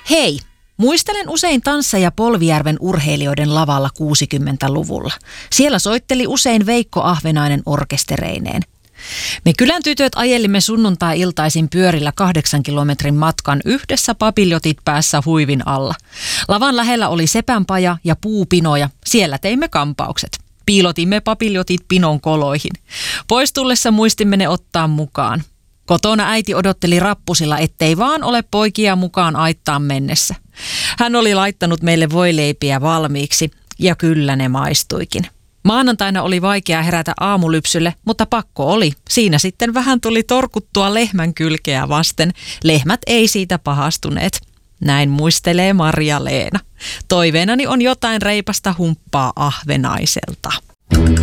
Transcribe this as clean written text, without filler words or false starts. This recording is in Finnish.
Hei, muistelen usein Tansseja Polvijärven urheilijoiden lavalla 60-luvulla. Siellä soitteli usein Veikko Ahvenainen orkestereineen. Me kylän tytöt ajelimme sunnuntai-iltaisin pyörillä 8 kilometrin matkan yhdessä papiljotit päässä huivin alla. Lavan lähellä oli sepänpaja ja puupinoja. Siellä teimme kampaukset. Piilotimme papiljotit pinon koloihin. Pois tullessa muistimme ne ottaa mukaan. Kotona äiti odotteli rappusilla, ettei vaan ole poikia mukaan aittaan mennessä. Hän oli laittanut meille voileipiä valmiiksi ja kyllä ne maistuikin. Maanantaina oli vaikea herätä aamulypsylle, mutta pakko oli. Siinä sitten vähän tuli torkuttua lehmän kylkeä vasten. Lehmät ei siitä pahastuneet. Näin muistelee Marja-Leena. Toiveenani on jotain reipasta humppaa Ahvenaiselta.